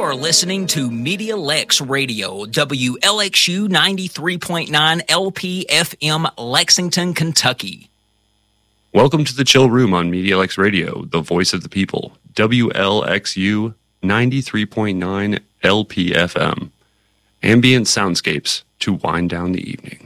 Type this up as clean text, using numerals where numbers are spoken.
You're listening to Media Lex Radio, WLXU 93.9 LPFM, Lexington, Kentucky. Welcome to the Chill Room on Media Lex Radio, the voice of the people, WLXU 93.9 LPFM. Ambient soundscapes to wind down the evening.